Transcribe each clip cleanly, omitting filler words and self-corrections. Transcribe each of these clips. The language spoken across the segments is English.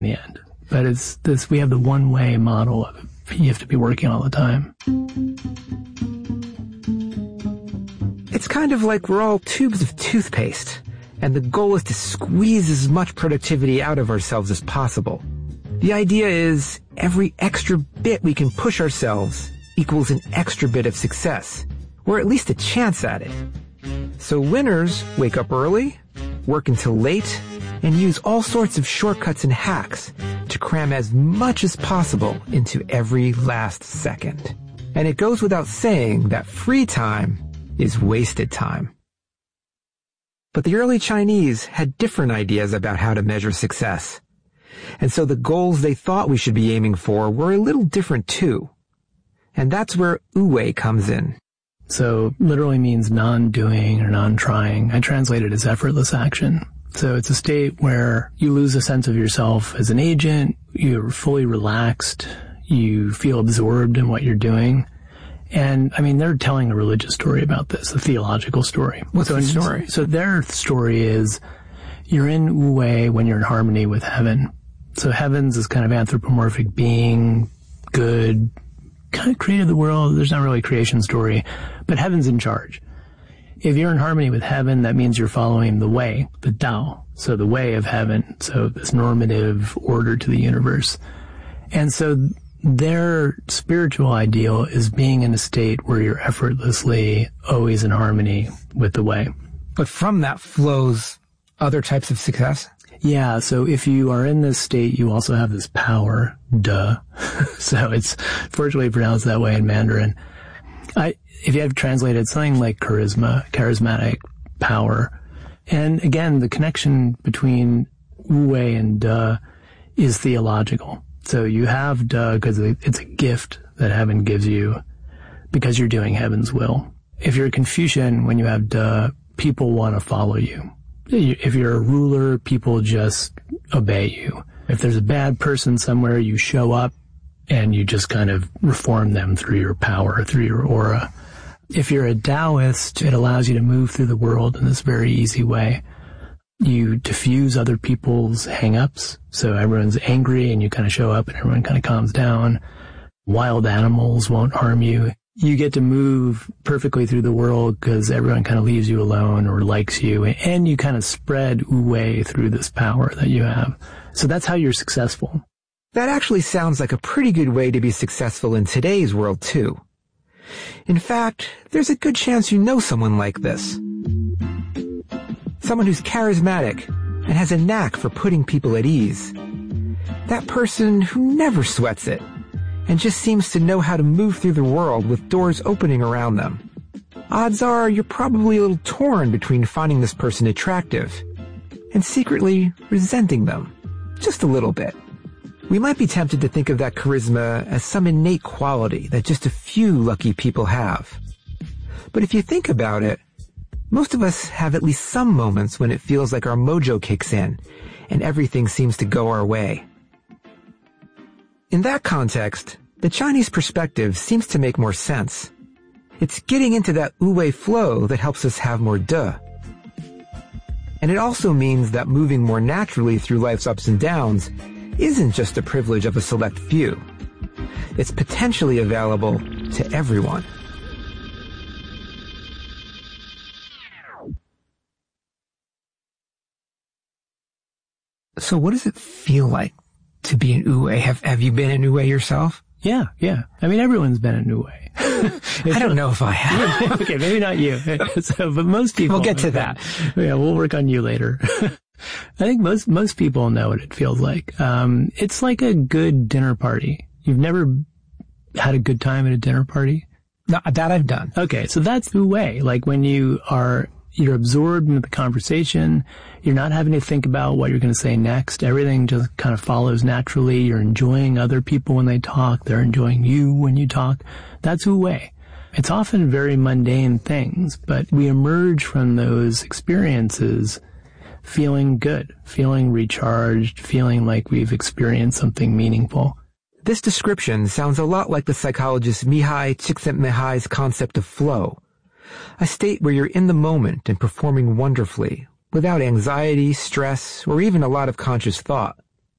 in the end. But it's this, we have the one-way model of it. You have to be working all the time. It's kind of like we're all tubes of toothpaste, and the goal is to squeeze as much productivity out of ourselves as possible. The idea is every extra bit we can push ourselves equals an extra bit of success, or at least a chance at it. So winners wake up early, work until late, and use all sorts of shortcuts and hacks to cram as much as possible into every last second. And it goes without saying that free time is wasted time. But the early Chinese had different ideas about how to measure success. And so the goals they thought we should be aiming for were a little different too. And that's where wu-wei comes in. So literally means non-doing or non-trying. I translate it as effortless action. So it's a state where you lose a sense of yourself as an agent, you're fully relaxed, you feel absorbed in what you're doing. And, I mean, they're telling a religious story about this, a theological story. What's the story? So their story is you're in wu-wei when you're in harmony with heaven. So heaven's this kind of anthropomorphic being, good, kind of created the world. There's not really a creation story, but heaven's in charge. If you're in harmony with heaven, that means you're following the way, the Tao, so the way of heaven, so this normative order to the universe. And so their spiritual ideal is being in a state where you're effortlessly always in harmony with the way. But from that flows other types of success? Yeah, so if you are in this state, you also have this power, duh. So it's fortunately pronounced that way in Mandarin. If you have translated something like charisma, charismatic power, and again, the connection between wu-wei and duh is theological. So you have duh because it's a gift that heaven gives you because you're doing heaven's will. If you're a Confucian, when you have duh, people want to follow you. If you're a ruler, people just obey you. If there's a bad person somewhere, you show up and you just kind of reform them through your power, through your aura. If you're a Taoist, it allows you to move through the world in this very easy way. You diffuse other people's hang-ups, so everyone's angry and you kind of show up and everyone kind of calms down. Wild animals won't harm you. You get to move perfectly through the world because everyone kind of leaves you alone or likes you, and you kind of spread wu-wei through this power that you have. So that's how you're successful. That actually sounds like a pretty good way to be successful in today's world, too. In fact, there's a good chance you know someone like this. Someone who's charismatic and has a knack for putting people at ease. That person who never sweats it and just seems to know how to move through the world with doors opening around them. Odds are you're probably a little torn between finding this person attractive and secretly resenting them. Just a little bit. We might be tempted to think of that charisma as some innate quality that just a few lucky people have. But if you think about it, most of us have at least some moments when it feels like our mojo kicks in and everything seems to go our way. In that context, the Chinese perspective seems to make more sense. It's getting into that wu-wei flow that helps us have more duh. And it also means that moving more naturally through life's ups and downs isn't just a privilege of a select few. It's potentially available to everyone. So what does it feel like to be in wu-wei? Have you been in wu-wei yourself? Yeah. I mean, everyone's been in wu-wei. I don't know if I have. Okay, maybe not you. But most people. We'll get to that. Yeah, we'll work on you later. I think most people know what it feels like. It's like a good dinner party. You've never had a good time at a dinner party? No, that I've done. Okay, so that's wu-wei. Like when you're absorbed into the conversation, you're not having to think about what you're going to say next. Everything just kind of follows naturally. You're enjoying other people when they talk. They're enjoying you when you talk. That's wu-wei. It's often very mundane things, but we emerge from those experiences feeling good, feeling recharged, feeling like we've experienced something meaningful. This description sounds a lot like the psychologist Mihaly Csikszentmihalyi's concept of flow, a state where you're in the moment and performing wonderfully, without anxiety, stress, or even a lot of conscious thought.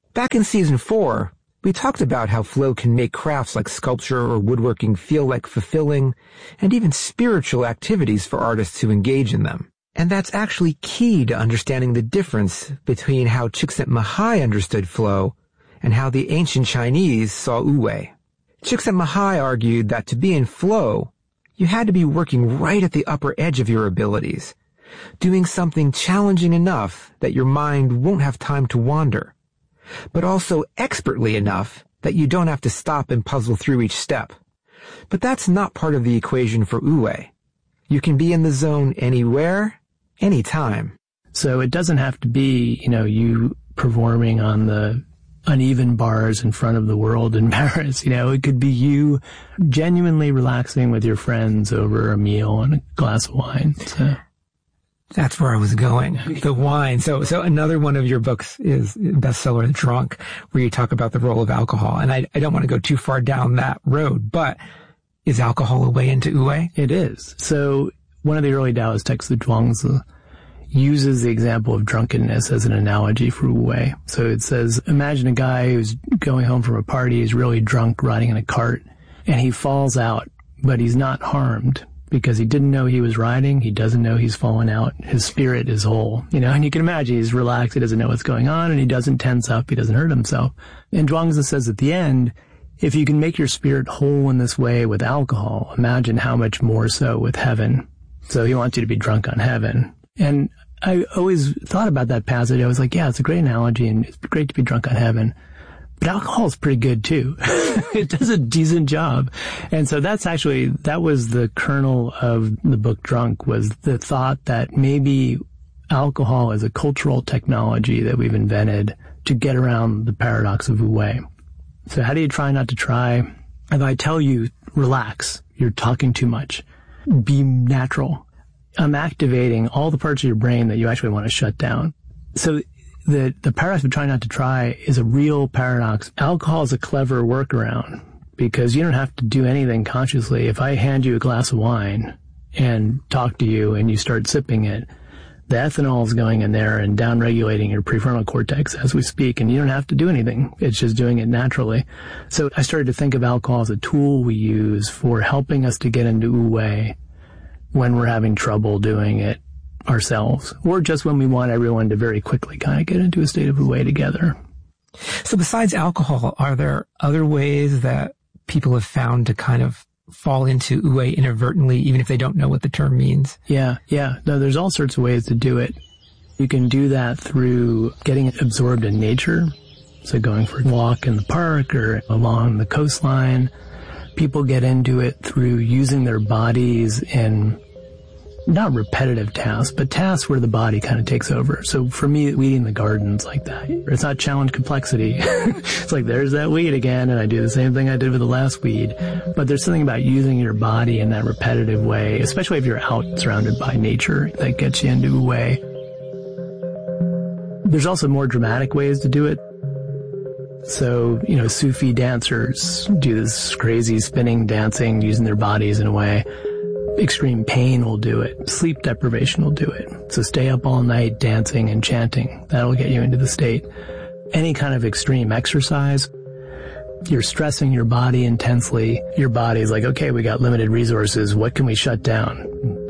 Back in Season 4, we talked about how flow can make crafts like sculpture or woodworking feel like fulfilling and even spiritual activities for artists who engage in them. And that's actually key to understanding the difference between how Csikszentmihalyi understood flow and how the ancient Chinese saw Wu-Wei. Csikszentmihalyi argued that to be in flow, you had to be working right at the upper edge of your abilities, doing something challenging enough that your mind won't have time to wander, but also expertly enough that you don't have to stop and puzzle through each step. But that's not part of the equation for Wu-Wei. You can be in the zone anywhere, anytime. So it doesn't have to be, you performing on the uneven bars in front of the world in Paris. It could be you genuinely relaxing with your friends over a meal and a glass of wine. So that's where I was going. The wine. So another one of your books is bestseller Drunk, where you talk about the role of alcohol. And I don't want to go too far down that road, but is alcohol a way into Wu-Wei? It is. So one of the early Taoist texts, the Zhuangzi, uses the example of drunkenness as an analogy for Wu-Wei. So it says, imagine a guy who's going home from a party, he's really drunk, riding in a cart, and he falls out, but he's not harmed because he didn't know he was riding, he doesn't know he's fallen out, his spirit is whole, and you can imagine he's relaxed, he doesn't know what's going on, and he doesn't tense up, he doesn't hurt himself. And Zhuangzi says at the end, if you can make your spirit whole in this way with alcohol, imagine how much more so with heaven. So he wants you to be drunk on heaven. And I always thought about that passage. I was like, yeah, it's a great analogy and it's great to be drunk on heaven. But alcohol is pretty good too. It does a decent job. And so that was the kernel of the book Drunk, was the thought that maybe alcohol is a cultural technology that we've invented to get around the paradox of Wu-Wei. So how do you try not to try? If I tell you, relax, you're talking too much, be natural. I'm activating all the parts of your brain that you actually want to shut down. So the paradox of trying not to try is a real paradox. Alcohol is a clever workaround because you don't have to do anything consciously. If I hand you a glass of wine and talk to you and you start sipping it, the ethanol is going in there and downregulating your prefrontal cortex as we speak, and you don't have to do anything. It's just doing it naturally. So I started to think of alcohol as a tool we use for helping us to get into Wu-Wei when we're having trouble doing it ourselves, or just when we want everyone to very quickly kind of get into a state of Wu-Wei together. So besides alcohol, are there other ways that people have found to kind of fall into Wu-Wei inadvertently, even if they don't know what the term means? Yeah. No, there's all sorts of ways to do it. You can do that through getting absorbed in nature. So going for a walk in the park or along the coastline. People get into it through using their bodies in not repetitive tasks, but tasks where the body kind of takes over. So for me, weeding the garden's like that. It's not challenge complexity. It's like, there's that weed again, and I do the same thing I did with the last weed. But there's something about using your body in that repetitive way, especially if you're out surrounded by nature, that gets you into a way. There's also more dramatic ways to do it. So, Sufi dancers do this crazy spinning dancing using their bodies in a way. Extreme pain will do it. Sleep deprivation will do it. So stay up all night dancing and chanting. That'll get you into the state. Any kind of extreme exercise, you're stressing your body intensely. Your body's like, okay, we got limited resources. What can we shut down?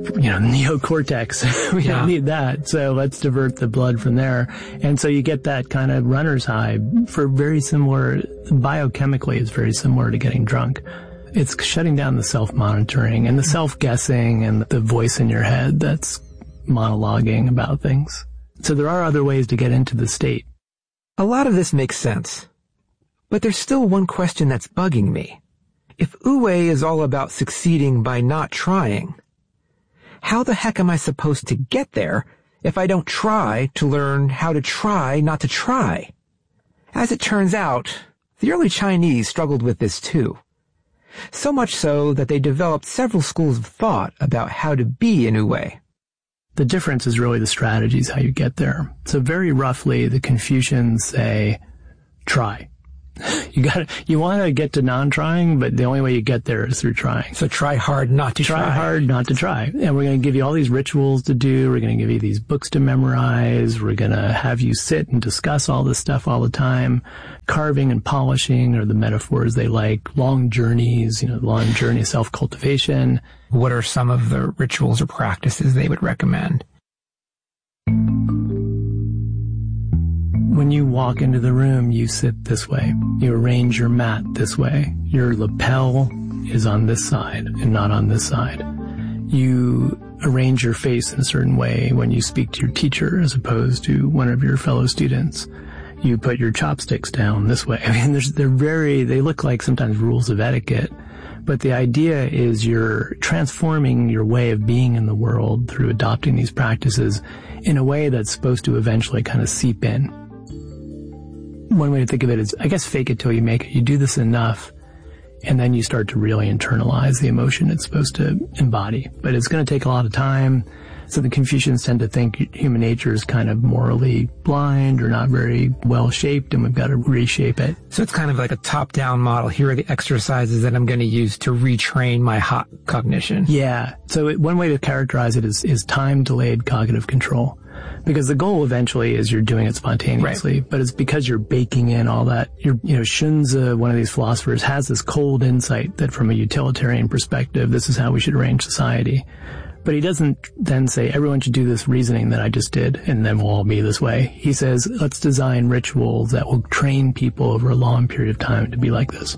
Neocortex. We don't need that. So let's divert the blood from there. And so you get that kind of runner's high for very similar, biochemically, it's very similar to getting drunk. It's shutting down the self-monitoring and the self-guessing and the voice in your head that's monologuing about things. So there are other ways to get into the state. A lot of this makes sense. But there's still one question that's bugging me. If Wu-Wei is all about succeeding by not trying, how the heck am I supposed to get there if I don't try to learn how to try not to try? As it turns out, the early Chinese struggled with this too. So much so that they developed several schools of thought about how to be in Wu-Wei. The difference is really the strategies, how you get there. So very roughly, the Confucians say, try. You want to get to non-trying, but the only way you get there is through trying. So try hard not to try. Try hard not to try. And we're going to give you all these rituals to do. We're going to give you these books to memorize. We're going to have you sit and discuss all this stuff all the time. Carving and polishing are the metaphors they like. Long journeys, long journey of self-cultivation. What are some of the rituals or practices they would recommend? When you walk into the room, you sit this way. You arrange your mat this way. Your lapel is on this side and not on this side. You arrange your face in a certain way when you speak to your teacher as opposed to one of your fellow students. You put your chopsticks down this way. I mean, they look like sometimes rules of etiquette, but the idea is you're transforming your way of being in the world through adopting these practices in a way that's supposed to eventually kind of seep in. One way to think of it is, I guess, fake it till you make it. You do this enough, and then you start to really internalize the emotion it's supposed to embody. But it's going to take a lot of time. So the Confucians tend to think human nature is kind of morally blind or not very well shaped, and we've got to reshape it. So it's kind of like a top-down model. Here are the exercises that I'm going to use to retrain my hot cognition. Yeah. So one way to characterize it is time-delayed cognitive control. Because the goal eventually is you're doing it spontaneously, right. But it's because you're baking in all that. Xunzi, one of these philosophers, has this cold insight that from a utilitarian perspective, this is how we should arrange society. But he doesn't then say everyone should do this reasoning that I just did and then we'll all be this way. He says, let's design rituals that will train people over a long period of time to be like this.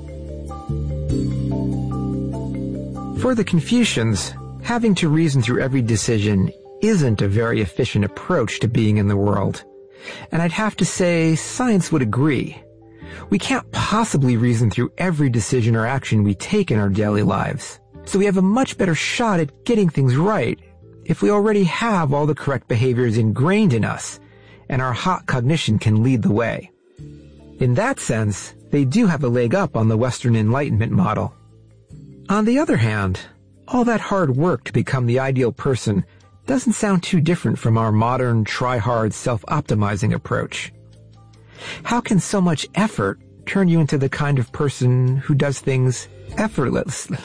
For the Confucians, having to reason through every decision isn't a very efficient approach to being in the world. And I'd have to say science would agree. We can't possibly reason through every decision or action we take in our daily lives. So we have a much better shot at getting things right if we already have all the correct behaviors ingrained in us, and our hot cognition can lead the way. In that sense, they do have a leg up on the Western Enlightenment model. On the other hand, all that hard work to become the ideal person doesn't sound too different from our modern, try-hard, self-optimizing approach. How can so much effort turn you into the kind of person who does things effortlessly?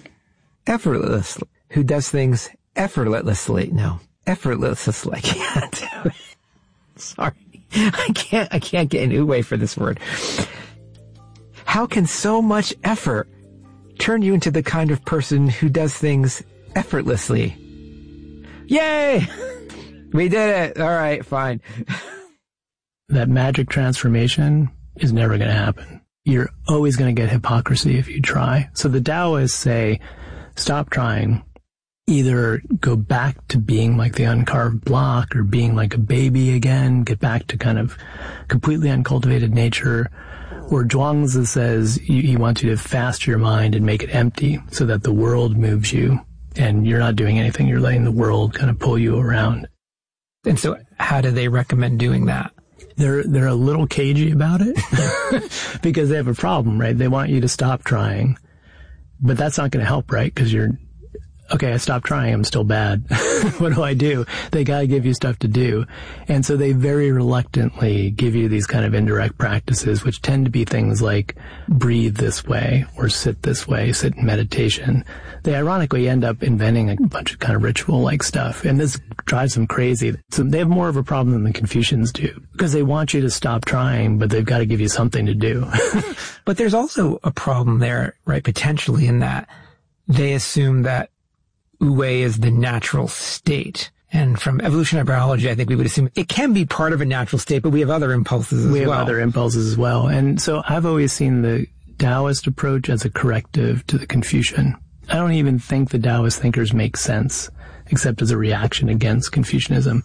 Who does things effortlessly. No, effortlessly. I can't do it. Sorry. I can't get an way for this word. How can so much effort turn you into the kind of person who does things effortlessly? Yay! We did it. All right, fine. That magic transformation is never going to happen. You're always going to get hypocrisy if you try. So the Taoists say, stop trying. Either go back to being like the uncarved block or being like a baby again, get back to kind of completely uncultivated nature. Or Zhuangzi says he wants you to fast your mind and make it empty so that the world moves you and you're not doing anything. You're letting the world kind of pull you around. And so how do they recommend doing that? They're a little cagey about it because they have a problem, right? They want you to stop trying, but that's not going to help, right? Because okay, I stopped trying. I'm still bad. What do I do? They got to give you stuff to do. And so they very reluctantly give you these kind of indirect practices, which tend to be things like breathe this way or sit this way, sit in meditation. They ironically end up inventing a bunch of kind of ritual-like stuff. And this drives them crazy. So they have more of a problem than the Confucians do because they want you to stop trying, but they've got to give you something to do. But there's also a problem there, right, potentially in that they assume that Wu is the natural state. And from evolutionary biology, I think we would assume it can be part of a natural state, but we have other impulses as well. We have other impulses as well. And so I've always seen the Taoist approach as a corrective to the Confucian. I don't even think the Taoist thinkers make sense, except as a reaction against Confucianism.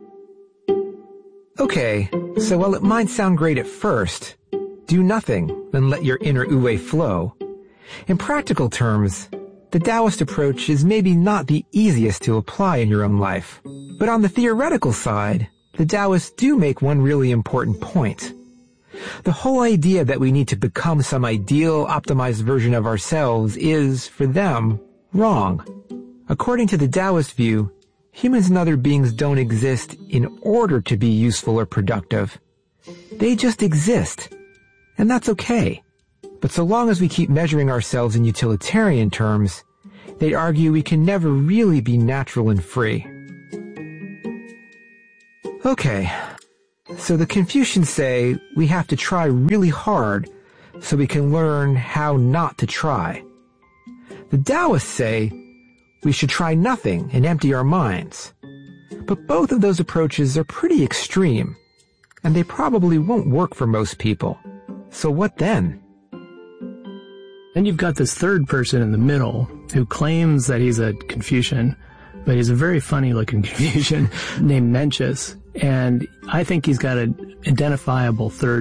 Okay, so while it might sound great at first, do nothing, then let your inner Wu flow. In practical terms, the Taoist approach is maybe not the easiest to apply in your own life. But on the theoretical side, the Taoists do make one really important point. The whole idea that we need to become some ideal, optimized version of ourselves is, for them, wrong. According to the Taoist view, humans and other beings don't exist in order to be useful or productive. They just exist. And that's okay. But so long as we keep measuring ourselves in utilitarian terms, they'd argue we can never really be natural and free. Okay, so the Confucians say we have to try really hard so we can learn how not to try. The Taoists say we should try nothing and empty our minds. But both of those approaches are pretty extreme, and they probably won't work for most people. So what then? Then you've got this third person in the middle who claims that he's a Confucian, but he's a very funny-looking Confucian named Mencius, and I think he's got an identifiable third